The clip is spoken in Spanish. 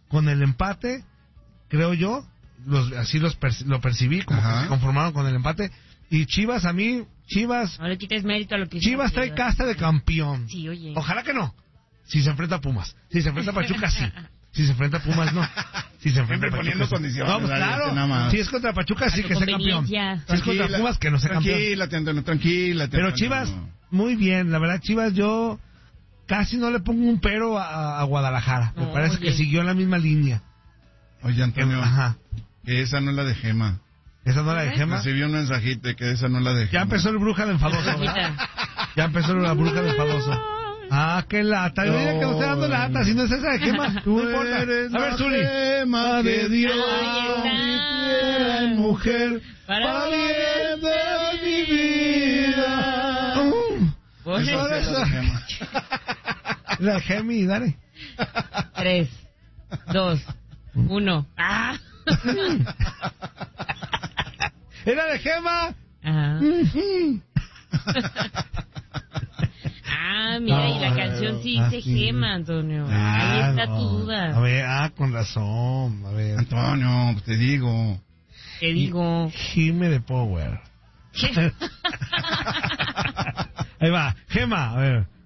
con el empate, creo yo, lo percibí, como que se conformaron con el empate. Y Chivas, a mí, No le quites mérito a lo que Chivas trae casta de campeón. Sí, oye. Ojalá que no. Si se enfrenta a Pumas. Si se enfrenta a Pachuca, sí. Si se enfrenta a Pumas, no. Si se enfrenta a Pachuca, poniendo sí. condiciones. No, pues claro. Si es contra Pachuca, sí que sea campeón. Si es contra Pumas, que no sea campeón. Tranquila. Pero Chivas, muy bien. La verdad, Chivas, yo casi no le pongo un pero a Guadalajara. Me parece que siguió la misma línea. Oye, Antonio, que esa no es la de Gema. ¿Esa no es la de Gema? Recibí un mensajito que esa no es la de Gema. Ya empezó el Brújalo enfadoso, ¿verdad? Ya empezó la Brújalo enfadoso. Qué lata. Yo diría que no estoy dando lata, si no es esa de Gema. No importa. A ver, Zuli. Gema de Dios, mi mujer, para bien de mi vida. La Gemi, dale. 3, 2, 1. ¿Era de Gema? Mira, y la canción sí dice Gema, Antonio. Ahí está tu duda. A ver, con razón. A ver. Antonio, te digo. Te digo. Gime de Power. Ahí va, Gema, a ver.